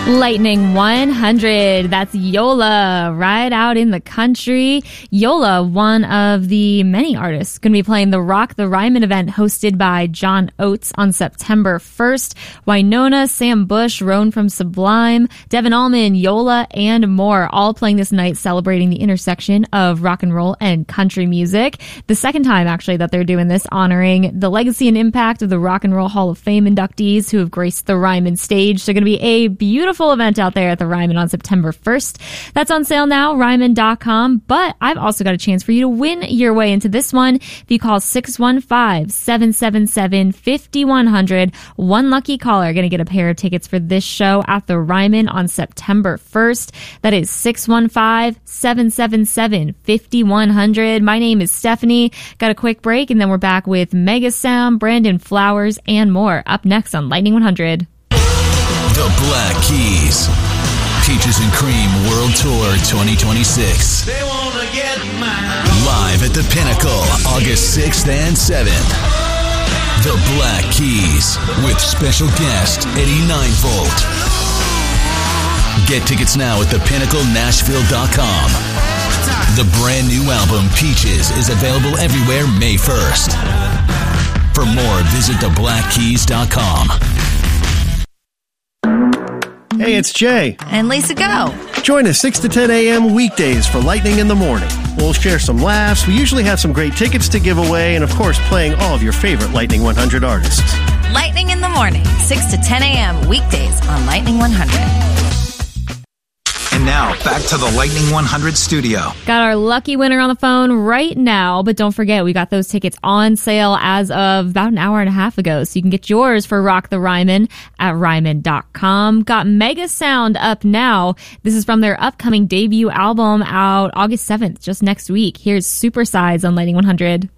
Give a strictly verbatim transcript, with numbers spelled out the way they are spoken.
Lightning one hundred. That's Yola, right out in the country. Yola, one of the many artists, going to be playing the Rock the Ryman event hosted by John Oates on September first. Wynonna, Sam Bush, Roan from Sublime, Devin Allman, Yola, and more, all playing this night celebrating the intersection of rock and roll and country music. The second time, actually, that they're doing this, honoring the legacy and impact of the Rock and Roll Hall of Fame inductees who have graced the Ryman stage. So going to be a beautiful event out there at the Ryman on September first. That's on sale now, ryman dot com. But I've also got a chance for you to win your way into this one. If you call six one five, seven seven seven, five one zero zero, one lucky caller going to get a pair of tickets for this show at the Ryman on September first. That is six one five, seven seven seven, five one zero zero. My name is Stephanie. Got a quick break, and then we're back with Mega Sound, Brandon Flowers, and more up next on Lightning one hundred. The Black Keys. Peaches and Cream World Tour twenty twenty-six. They wanna get mine. Live at the Pinnacle, August sixth and seventh. The Black Keys with special guest Eddie Ninevolt. Get tickets now at the pinnacle nashville dot com. The brand new album Peaches is available everywhere May first. For more, visit the black keys dot com. Hey, it's Jay. And Lisa Go. Join us six to ten a.m. weekdays for Lightning in the Morning. We'll share some laughs. We usually have some great tickets to give away, and of course, playing all of your favorite Lightning one hundred artists. Lightning in the Morning, six to ten a.m. weekdays on Lightning one hundred. And now, back to the Lightning one hundred studio. Got our lucky winner on the phone right now, but don't forget, we got those tickets on sale as of about an hour and a half ago, so you can get yours for Rock the Ryman at ryman dot com. Got Mega Sound up now. This is from their upcoming debut album out August seventh, just next week. Here's Supersize on Lightning one hundred.